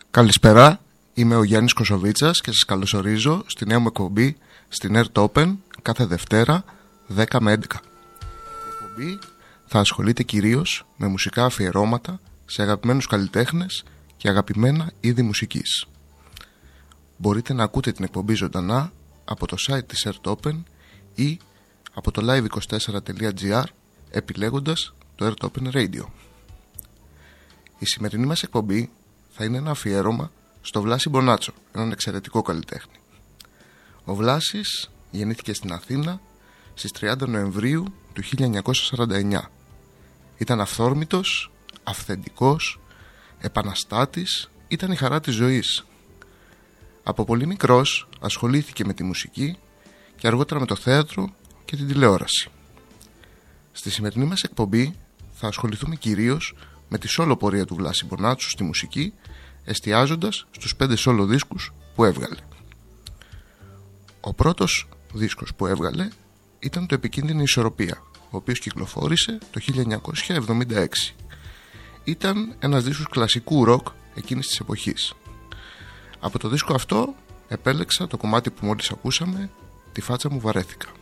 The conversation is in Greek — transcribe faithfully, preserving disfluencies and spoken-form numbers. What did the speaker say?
Καλησπέρα, είμαι ο Γιάννης Κοσοβίτσας και σας καλωσορίζω στη νέα μου εκπομπή στην Earth Open κάθε Δευτέρα δέκα με έντεκα. Η εκπομπή θα ασχολείται κυρίως με μουσικά αφιερώματα σε αγαπημένους καλλιτέχνες και αγαπημένα είδη μουσικής. Μπορείτε να ακούτε την εκπομπή ζωντανά από το site της Earth Open ή από το live είκοσι τέσσερα τελεία τζι άρ επιλέγοντας το Earth Open Radio. Η σημερινή μας εκπομπή θα είναι ένα αφιέρωμα στο Βλάση Μπονάτσο, έναν εξαιρετικό καλλιτέχνη. Ο Βλάσης γεννήθηκε στην Αθήνα στις τριάντα Νοεμβρίου του χίλια εννιακόσια σαράντα εννιά. Ήταν αυθόρμητος, αυθεντικός, επαναστάτης, ήταν η χαρά της ζωής. Από πολύ μικρός ασχολήθηκε με τη μουσική και αργότερα με το θέατρο και την τηλεόραση. Στη σημερινή μας εκπομπή θα ασχοληθούμε κυρίως με τη σόλο πορεία του Βλάση Μπονάτσου στη μουσική, εστιάζοντας στους πέντε σόλο δίσκους που έβγαλε. Ο πρώτος δίσκος που έβγαλε ήταν το Επικίνδυνη Ισορροπία, ο οποίος κυκλοφόρησε το χίλια εννιακόσια εβδομήντα έξι. Ήταν ένας δίσκος κλασικού ροκ εκείνης της εποχής. Από το δίσκο αυτό επέλεξα το κομμάτι που μόλις ακούσαμε, «Τη φάτσα μου βαρέθηκα».